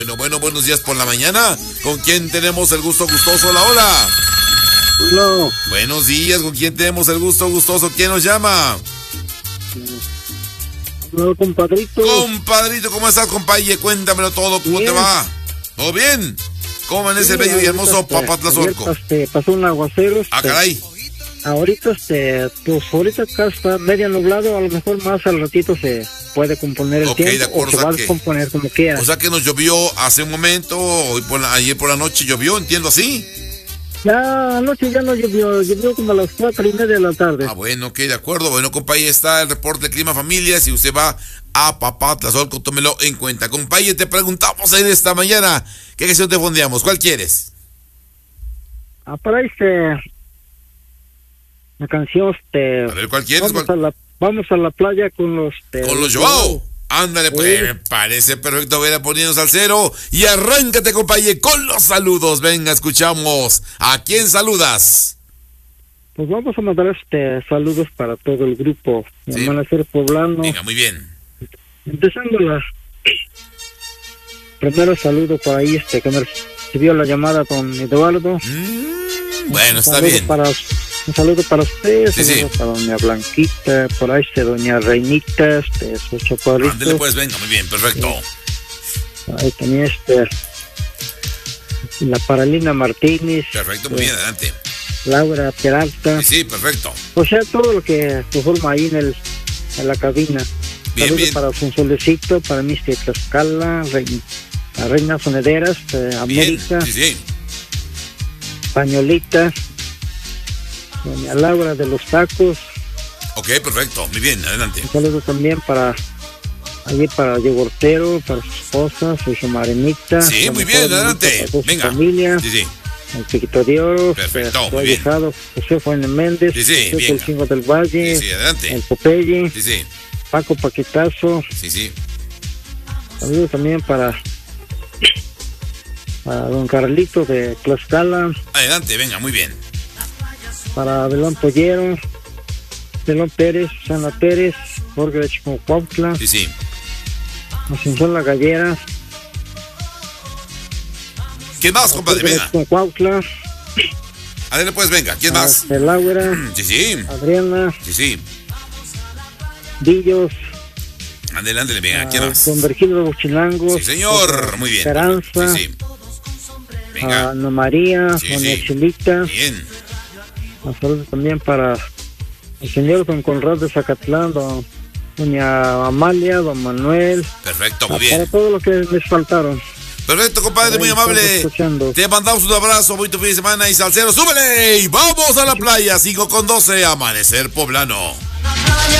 Bueno, buenos días por la mañana. ¿Con quién tenemos el gusto gustoso? Hola, hola. Hola. Buenos días, ¿con quién tenemos el gusto gustoso? ¿Quién nos llama? Hola, compadrito. Compadrito, ¿cómo estás, compadre? Cuéntamelo todo, ¿cómo Bien. te va? ¿Todo bien? ¿Cómo amanece el bello y hermoso Papatlazolco? Pasó un aguacero. Ah, caray. Ahorita, pues ahorita acá está medio nublado, a lo mejor más al ratito se puede componer el Ok, tiempo, de acuerdo, o se o sea va a que- descomponer como quiera. O sea que nos llovió hace un momento, ayer por la noche llovió, entiendo así. Ya anoche ya no llovió como a las 4:30 de la tarde. Ah, bueno, ok, de acuerdo. Bueno, compadre, está el reporte de Clima Familia. Si usted va a Papatlazolco, tómelo en cuenta. Compadre, te preguntamos ahí esta mañana, ¿qué canción te fondeamos? ¿Cuál quieres? Para la canción, A ver, ¿cuál quieres? vamos a la playa con los... Con los Joao. Ándale, pues, Sí. me parece perfecto. Ver a poniéndonos al cero. Y arráncate, compañero, con los saludos. Venga, escuchamos. ¿A quién saludas? Pues vamos a mandar saludos para todo el grupo de Sí. Amanecer Poblano. Venga, muy bien. Empezando primero saludo por ahí, que me recibió la llamada con Eduardo. Bueno, está Saludo bien. Un saludo para ustedes, Sí, saludo sí. para doña Blanquita, por ahí doña Reinita, su chaparrito. Ándale, pues, venga, muy bien, perfecto. Ahí también la Paralina Martínez, Perfecto, muy bien, adelante. Laura Peralta, Sí, sí, perfecto. o sea, todo lo que se forma ahí en la cabina. Bien, Saludo bien. para Sonsolecito, para mis Tlaxcala, la Reina Sonederas, Bien, América, sí, sí. Pañolita, doña Laura de los Tacos. Ok, perfecto, muy bien, adelante. Un saludo también para Yogurtero, para su esposa, su hija Marenita. Sí, lo muy mejor bien, de adelante. para toda su Venga. familia, Sí, sí. el Chiquito de Oro, Perfecto, su muy bien. ahijado, José Juan Méndez, Sí, sí, José venga. el Chingo del Valle, Sí, sí, adelante. el Popeye, Sí, sí, Paco Paquitazo. sí, sí. Saludos también para don Carlito de Tlaxcala, Adelante, venga, muy bien. para Belón Pollero, Belón Pérez, Susana Pérez, Jorge de Chicocuautla, Sí, sí. Asunción La Gallera, ¿Quién más, compadre? Jorge de Venga. Chicocuautla, Adelante, pues, venga. ¿Quién más? Laura, Sí, sí. Adriana, Sí, sí. Villos, Adelante, venga. ¿Quién más? don Virgilio Buchilangos, Sí, señor. Muy bien. Esperanza, Sí, sí. Venga. Ana María, Sí, doña sí. Chilita. Bien. Un saludo también para el señor don Conrado de Zacatlán, doña Amalia, don Manuel, Perfecto, muy para bien. todo lo que les faltaron. Perfecto, compadre, muy Ahí estamos amable. escuchando. Te mandamos un abrazo, muy tu fin de semana y salsero. ¡Súbele! Y vamos a la playa. 5:12, Amanecer Poblano.